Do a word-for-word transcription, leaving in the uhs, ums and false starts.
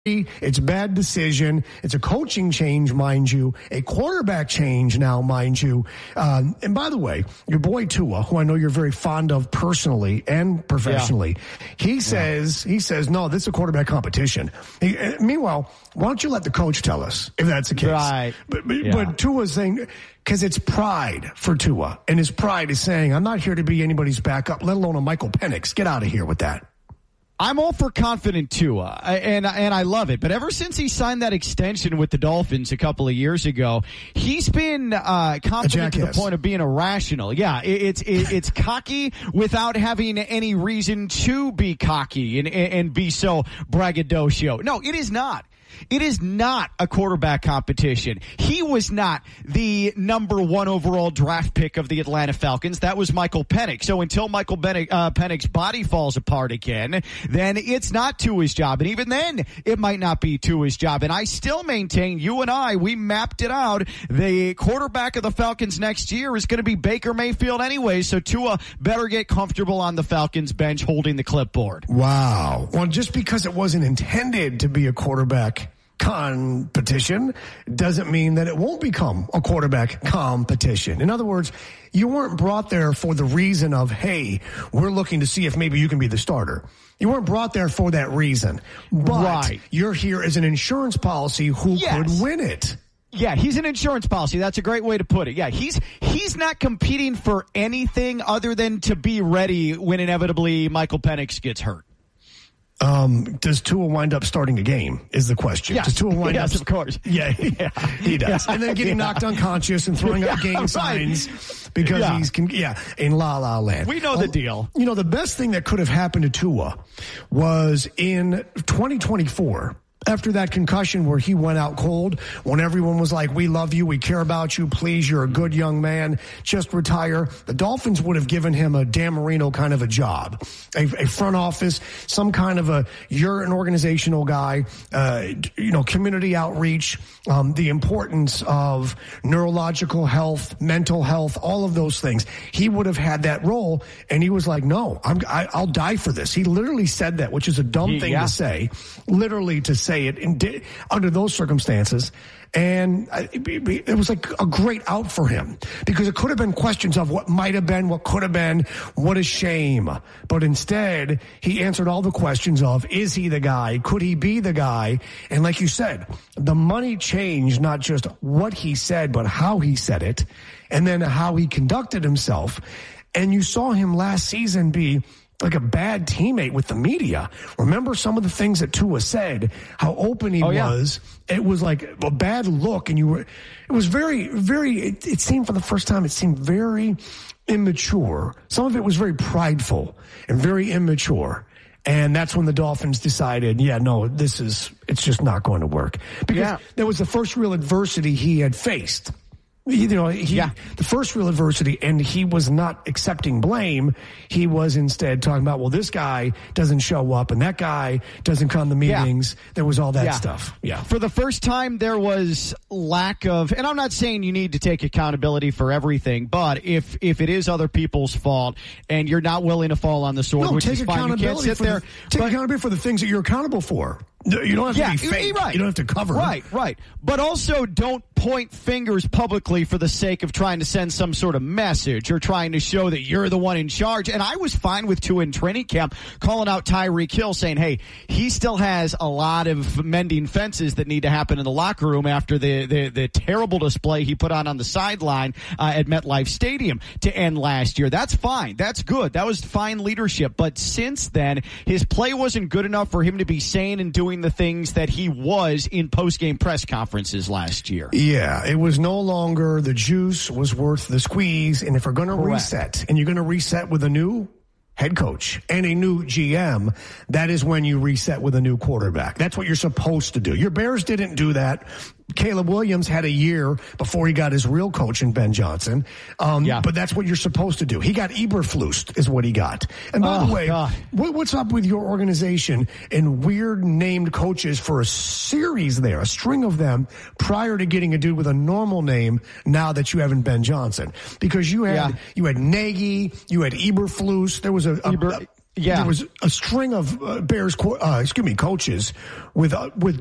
It's a bad decision. It's a coaching change, mind you, a quarterback change now, mind you. Um, and by the way, your boy Tua, who I know you're very fond of personally and professionally, yeah. he says, yeah. he says, no, this is a quarterback competition. He, uh, meanwhile, why don't you let the coach tell us if that's the case? Right. But, but, yeah. but Tua's saying, because it's pride for Tua, and his pride is saying, I'm not here to be anybody's backup, let alone a Michael Penix. Get out of here with that. I'm all for confident Tua, and and I love it. But ever since he signed that extension with the Dolphins a couple of years ago, he's been uh, confident to the point of being irrational. Yeah, it's it, it's cocky without having any reason to be cocky and and be so braggadocio. No, it is not. It is not a quarterback competition. He was not the number one overall draft pick of the Atlanta Falcons. That was Michael Penix. So until Michael Penix, uh, Penix's body falls apart again, then it's not Tua's job. And even then, it might not be Tua's job. And I still maintain, you and I, we mapped it out. The quarterback of the Falcons next year is going to be Baker Mayfield anyway. So Tua better get comfortable on the Falcons bench holding the clipboard. Wow. Well, just because it wasn't intended to be a quarterback competition doesn't mean that it won't become a quarterback competition. In other words, you weren't brought there for the reason of, hey, we're looking to see if maybe you can be the starter. You weren't brought there for that reason. But right. you're here as an insurance policy who yes. could win it. Yeah, he's an insurance policy. That's a great way to put it. Yeah, he's he's not competing for anything other than to be ready when inevitably Michael Penix gets hurt. Um, does Tua wind up starting a game is the question. Yes, does Tua wind yes, up? of course. Yeah, yeah he does. Yeah. And then getting yeah. knocked unconscious and throwing up yeah, gang right. signs because yeah. he's, yeah, in La La Land. We know um, the deal. You know, the best thing that could have happened to Tua was in twenty twenty-four. After that concussion where he went out cold, when everyone was like, we love you, we care about you, please, you're a good young man, just retire, the Dolphins would have given him a Dan Marino kind of a job, a, a front office, some kind of a, you're an organizational guy, uh, you know, community outreach, um, the importance of neurological health, mental health, all of those things. He would have had that role, and he was like, no, I'm, I, I'll die for this. He literally said that, which is a dumb thing yeah. to say, literally to say it in, under those circumstances. And it, it was like a great out for him because it could have been questions of what might have been, what could have been, what a shame. But instead, he answered all the questions of, is he the guy? Could he be the guy? And like you said, the money changed not just what he said, but how he said it, and then how he conducted himself. And you saw him last season be like a bad teammate with the media. Remember some of the things that Tua said, how open he oh, yeah. was. It was like a bad look, and you were, it was very, very, it, it seemed for the first time, it seemed very immature. Some of it was very prideful and very immature. And that's when the Dolphins decided, yeah, no, this is, it's just not going to work. Because yeah. that was the first real adversity he had faced. You know, he, yeah. the first real adversity, and he was not accepting blame. He was instead talking about, well, this guy doesn't show up, and that guy doesn't come to meetings. Yeah. There was all that yeah. stuff. Yeah. For the first time, there was lack of, and I'm not saying you need to take accountability for everything, but if if it is other people's fault and you're not willing to fall on the sword, no, which take is fine, you can't sit for there. The, take but, accountability for the things that you're accountable for. You don't have yeah, to be fake. Right. You don't have to cover. Right, right. But also don't point fingers publicly for the sake of trying to send some sort of message or trying to show that you're the one in charge. And I was fine with Tua in training camp calling out Tyreek Hill saying, hey, he still has a lot of mending fences that need to happen in the locker room after the, the, the terrible display he put on on the sideline uh, at MetLife Stadium to end last year. That's fine. That's good. That was fine leadership. But since then, his play wasn't good enough for him to be sane and doing the things that he was in post-game press conferences last year. Yeah, it was no longer the juice was worth the squeeze. And if we're going to reset, and you're going to reset with a new head coach and a new G M, that is when you reset with a new quarterback. That's what you're supposed to do. Your Bears didn't do that. Caleb Williams had a year before he got his real coach in Ben Johnson. Um, yeah. But that's what you're supposed to do. He got Eberflus is what he got. And by oh, the way, what, what's up with your organization and weird named coaches for a series there, a string of them prior to getting a dude with a normal name now that you haven't Ben Johnson? Because you had, yeah. you had Nagy, you had Eberflus. There was a, a, Eber- a Yeah. there was a string of uh, Bears, uh, excuse me, coaches with uh, with